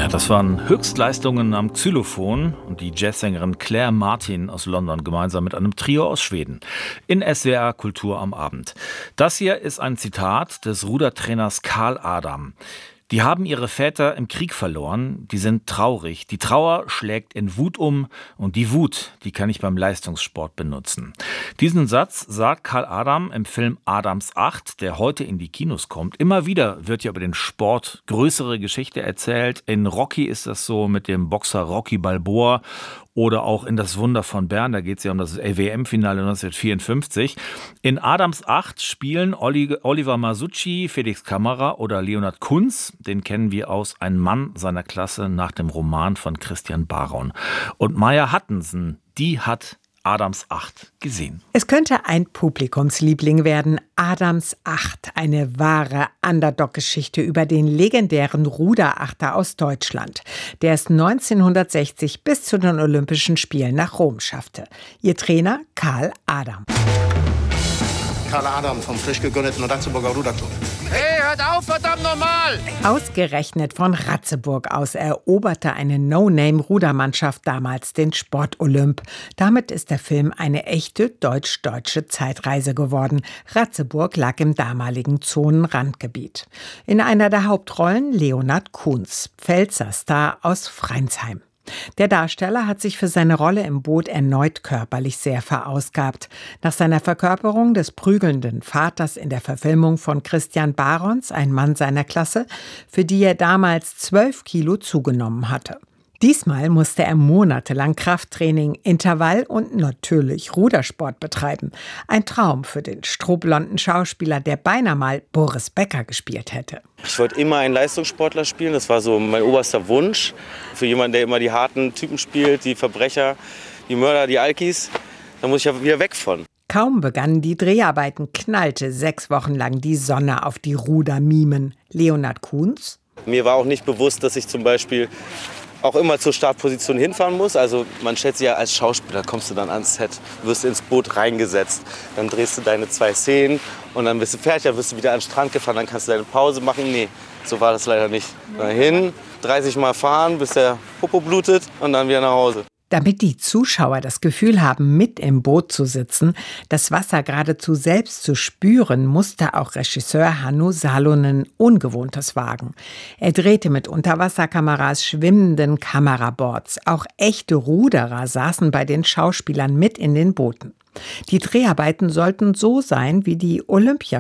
Das waren Höchstleistungen am Xylophon und die Jazzsängerin Claire Martin aus London gemeinsam mit einem Trio aus Schweden in SWR Kultur am Abend. Das hier ist ein Zitat des Rudertrainers Karl Adam. Die haben ihre Väter im Krieg verloren, die sind traurig. Die Trauer schlägt in Wut um und die Wut, die kann ich beim Leistungssport benutzen. Diesen Satz sagt Karl Adam im Film Adams 8, der heute in die Kinos kommt. Immer wieder wird ja über den Sport größere Geschichte erzählt. In Rocky ist das so mit dem Boxer Rocky Balboa. Oder auch in Das Wunder von Bern, da geht es ja um das WM-Finale 1954. In Adams 8 spielen Oliver Masucci, Felix Kammerer oder Leonhard Kunz. Den kennen wir aus Ein Mann seiner Klasse nach dem Roman von Christian Baron. Und Maya Hattensen, die hat Adams 8 gesehen. Es könnte ein Publikumsliebling werden. Adams 8, eine wahre Underdog-Geschichte über den legendären Ruderachter aus Deutschland, der es 1960 bis zu den Olympischen Spielen nach Rom schaffte. Ihr Trainer Karl Adam. Karl Adam vom frisch gegründeten Ratzeburger Ruderclub. Hey, hört auf, verdammt nochmal! Ausgerechnet von Ratzeburg aus eroberte eine No-Name-Rudermannschaft damals den Sport-Olymp. Damit ist der Film eine echte deutsch-deutsche Zeitreise geworden. Ratzeburg lag im damaligen Zonenrandgebiet. In einer der Hauptrollen Leonhard Kunz, Pfälzer Star aus Freinsheim. Der Darsteller hat sich für seine Rolle im Boot erneut körperlich sehr verausgabt. Nach seiner Verkörperung des prügelnden Vaters in der Verfilmung von Christian Barons, Ein Mann seiner Klasse, für die er damals 12 Kilo zugenommen hatte. Diesmal musste er monatelang Krafttraining, Intervall und natürlich Rudersport betreiben. Ein Traum für den strohblonden Schauspieler, der beinahe mal Boris Becker gespielt hätte. Ich wollte immer einen Leistungssportler spielen, das war so mein oberster Wunsch. Für jemanden, der immer die harten Typen spielt, die Verbrecher, die Mörder, die Alkis, da muss ich ja wieder weg von. Kaum begannen die Dreharbeiten, knallte 6 Wochen lang die Sonne auf die Rudermimen. Leonhard Kunz? Mir war auch nicht bewusst, dass ich zum Beispiel auch immer zur Startposition hinfahren muss. Also man schätzt ja, als Schauspieler kommst du dann ans Set, wirst ins Boot reingesetzt, dann drehst du deine 2 Szenen und dann bist du fertig, dann wirst du wieder an den Strand gefahren, dann kannst du deine Pause machen. Nee, so war das leider nicht. Dahin, 30 Mal fahren, bis der Popo blutet und dann wieder nach Hause. Damit die Zuschauer das Gefühl haben, mit im Boot zu sitzen, das Wasser geradezu selbst zu spüren, musste auch Regisseur Hannu Salonen Ungewohntes wagen. Er drehte mit Unterwasserkameras schwimmenden Kameraboards. Auch echte Ruderer saßen bei den Schauspielern mit in den Booten. Die Dreharbeiten sollten so sein wie die